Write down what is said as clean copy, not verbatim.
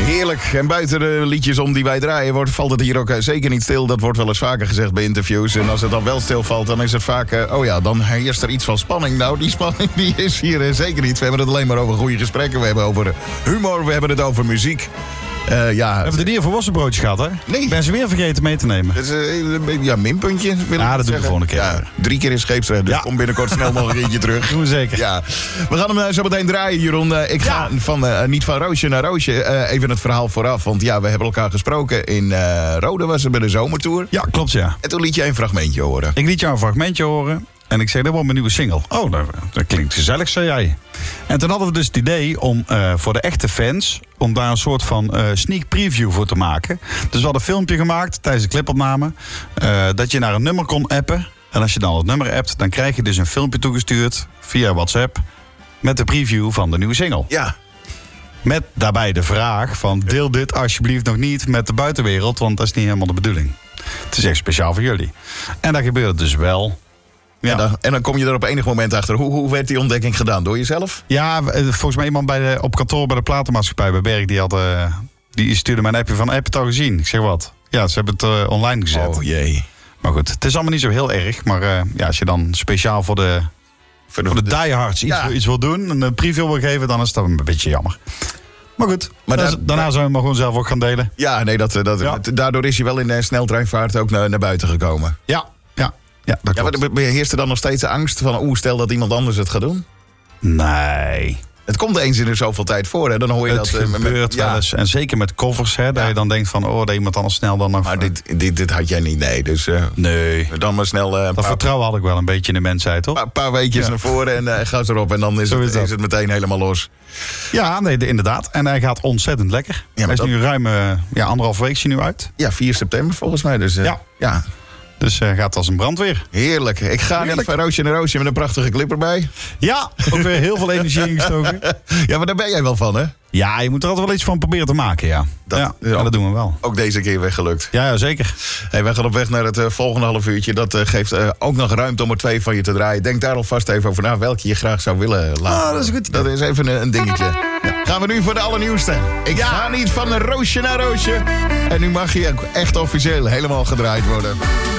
Heerlijk. En buiten de liedjes om die wij draaien valt het hier ook zeker niet stil. Dat wordt wel eens vaker gezegd bij interviews. En als het dan wel stilvalt, dan is het vaak... dan heerst er iets van spanning. Nou, die spanning die is hier zeker niet. We hebben het alleen maar over goede gesprekken. We hebben over humor, we hebben het over muziek. We hebben het niet over worstenbroodjes gehad, hè? Nee. Ik ben ze weer vergeten mee te nemen. Dus, minpuntje. Dat doe ik de volgende keer. Ja, 3 keer in scheepsrecht, dus kom binnenkort snel nog een keertje terug. Doen we zeker. Ja. We gaan hem zo meteen draaien, Jeroen. Ik ga niet van roosje naar roosje. Even het verhaal vooraf, want we hebben elkaar gesproken in Rode, was het bij de zomertour. Ja, klopt, ja. En toen liet je een fragmentje horen. Ik liet jou een fragmentje horen. En ik zei, dat wordt mijn nieuwe single. Oh, dat klinkt gezellig, zei jij. En toen hadden we dus het idee om voor de echte fans... om daar een soort van sneak preview voor te maken. Dus we hadden een filmpje gemaakt tijdens de clipopname... dat je naar een nummer kon appen. En als je dan het nummer appt, dan krijg je dus een filmpje toegestuurd... via WhatsApp, met de preview van de nieuwe single. Ja. Met daarbij de vraag van... deel dit alsjeblieft nog niet met de buitenwereld... want dat is niet helemaal de bedoeling. Het is echt speciaal voor jullie. En dat gebeurde dus wel... Ja. En dan kom je er op enig moment achter. Hoe werd die ontdekking gedaan? Door jezelf? Ja, volgens mij iemand op kantoor bij de platenmaatschappij bij Berg... die stuurde mij een appje van... heb je het al gezien? Ik zeg wat? Ja, ze hebben het online gezet. Oh jee. Maar goed, het is allemaal niet zo heel erg. Maar als je dan speciaal voor de diehards iets wil doen... een preview wil geven, dan is dat een beetje jammer. Maar goed, daarna zijn we maar gewoon zelf ook gaan delen. Ja, nee, daardoor is je wel in sneltreinvaart ook naar buiten gekomen. Ja, dat klopt. Maar heerst er dan nog steeds de angst van... stel dat iemand anders het gaat doen? Nee. Het komt eens in er zoveel tijd voor, hè? Dan hoor je het gebeurt wel eens. En zeker met covers, hè? Dat je dan denkt van... dat iemand anders snel dan nog... Maar dit had jij niet, nee. Dus, nee. Dan maar snel... dat vertrouwen had ik wel een beetje in de mensheid, toch? Een paar weekjes naar voren en ga erop. En dan is het meteen helemaal los. Ja, nee, inderdaad. En hij gaat ontzettend lekker. Hij is nu ruim 1,5 week nu uit. Ja, 4 september volgens mij. Dus, ja. Dus gaat als een brandweer. Heerlijk. Ik ga niet van roosje naar roosje met een prachtige clip erbij. Ja, ook weer heel veel energie ingestoken. Ja, maar daar ben jij wel van, hè? Ja, je moet er altijd wel iets van proberen te maken, ja. Dat doen we wel. Ook deze keer weer gelukt. Ja, zeker. Hey, wij gaan op weg naar het volgende half uurtje. Dat geeft ook nog ruimte om er 2 van je te draaien. Denk daar alvast even over na welke je graag zou willen laten. Dat is goed. Dat is even een dingetje. Ja. Gaan we nu voor de allernieuwste. Ik ga niet van een roosje naar roosje. En nu mag je echt officieel helemaal gedraaid worden.